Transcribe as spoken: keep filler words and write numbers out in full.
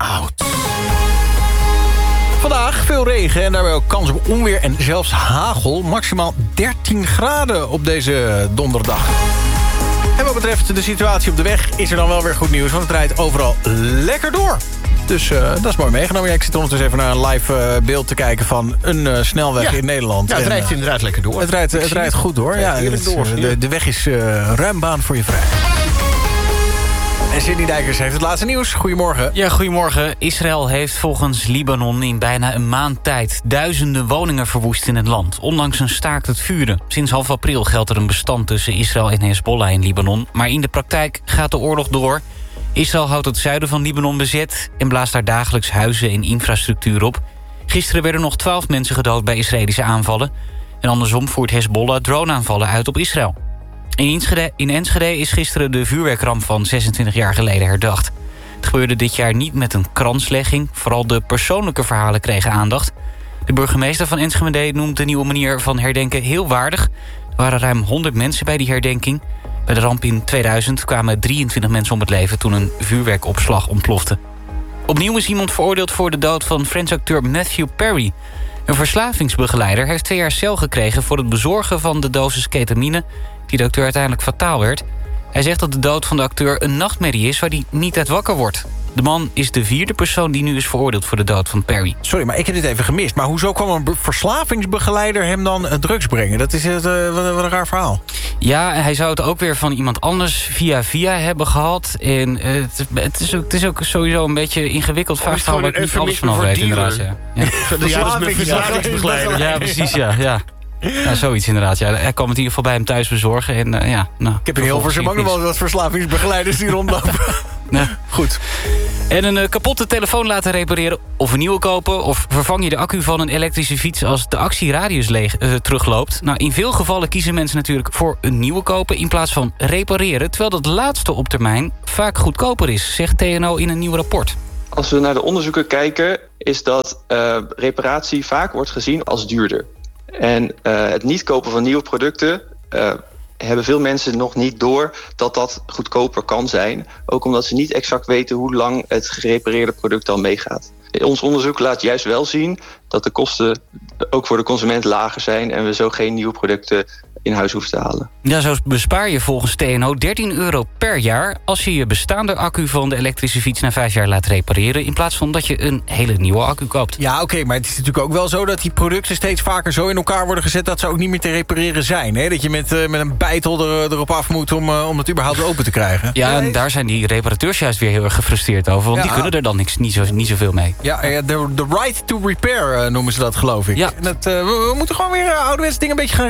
koud. Vandaag veel regen en daarbij ook kans op onweer en zelfs hagel. Maximaal dertien graden op deze donderdag. En wat betreft de situatie op de weg is er dan wel weer goed nieuws. Want het rijdt overal lekker door. Dus uh, dat is mooi meegenomen. Ja, ik zit ondertussen even naar een live uh, beeld te kijken van een uh, snelweg ja. in Nederland. Ja, het en, rijdt inderdaad lekker door. Het rijdt, het rijdt goed door. Ja, het, door. De, de weg is uh, ruim baan voor je vrij. En Sidney Dijkers heeft het laatste nieuws. Goedemorgen. Ja, goedemorgen. Israël heeft volgens Libanon in bijna een maand tijd duizenden woningen verwoest in het land. Ondanks een staakt het vuren. Sinds half april geldt er een bestand tussen Israël en Hezbollah in Libanon. Maar in de praktijk gaat de oorlog door. Israël houdt het zuiden van Libanon bezet en blaast daar dagelijks huizen en infrastructuur op. Gisteren werden nog twaalf mensen gedood bij Israëlische aanvallen. En andersom voert Hezbollah droneaanvallen uit op Israël. In Enschede, in Enschede is gisteren de vuurwerkramp van zesentwintig jaar geleden herdacht. Het gebeurde dit jaar niet met een kranslegging. Vooral de persoonlijke verhalen kregen aandacht. De burgemeester van Enschede noemt de nieuwe manier van herdenken heel waardig. Er waren ruim honderd mensen bij die herdenking. Bij de ramp in tweeduizend kwamen drieëntwintig mensen om het leven toen een vuurwerkopslag ontplofte. Opnieuw is iemand veroordeeld voor de dood van Friends-acteur Matthew Perry. Een verslavingsbegeleider heeft twee jaar cel gekregen voor het bezorgen van de dosis ketamine die de acteur uiteindelijk fataal werd. Hij zegt dat de dood van de acteur een nachtmerrie is waar hij niet uit wakker wordt. De man is de vierde persoon die nu is veroordeeld voor de dood van Perry. Sorry, maar ik heb dit even gemist. Maar hoezo kwam een verslavingsbegeleider hem dan drugs brengen? Dat is het, uh, wat, wat een raar verhaal. Ja, hij zou het ook weer van iemand anders via via hebben gehad. En uh, het, het, is ook, het is ook sowieso een beetje ingewikkeld. Vaak verhaal waar ik niet alles vanaf weet inderdaad. Ja, ja. Verslavingsbegeleider. Ja, precies, ja. ja. Ja, zoiets inderdaad. Ja. Hij kwam het in ieder geval bij hem thuis bezorgen. En, uh, ja, nou, ik heb in heel veel ook nog wel wat verslavingsbegeleiders die rondlopen. Nee. Goed. En een uh, kapotte telefoon laten repareren of een nieuwe kopen, of vervang je de accu van een elektrische fiets als de actieradius leeg, uh, terugloopt. Nou, in veel gevallen kiezen mensen natuurlijk voor een nieuwe kopen in plaats van repareren, terwijl dat laatste op termijn vaak goedkoper is, zegt T N O in een nieuw rapport. Als we naar de onderzoeken kijken, is dat uh, reparatie vaak wordt gezien als duurder. En uh, het niet kopen van nieuwe producten uh, hebben veel mensen nog niet door dat dat goedkoper kan zijn. Ook omdat ze niet exact weten hoe lang het gerepareerde product dan meegaat. Ons onderzoek laat juist wel zien dat de kosten ook voor de consument lager zijn en we zo geen nieuwe producten in huis hoeven te halen. Ja, zo bespaar je volgens T N O dertien euro per jaar als je je bestaande accu van de elektrische fiets na vijf jaar laat repareren, in plaats van dat je een hele nieuwe accu koopt. Ja, oké, okay, maar het is natuurlijk ook wel zo dat die producten steeds vaker zo in elkaar worden gezet dat ze ook niet meer te repareren zijn. Hè? Dat je met, uh, met een bijtel er, erop af moet om, uh, om het überhaupt open te krijgen. Ja, en daar zijn die reparateurs juist weer heel erg gefrustreerd over, want ja, die kunnen er dan niks, niet, zo, niet zoveel mee. Ja, de uh, right to repair uh, noemen ze dat, geloof ik. Ja. En dat, uh, we, we moeten gewoon weer uh, ouderwetse dingen een beetje gaan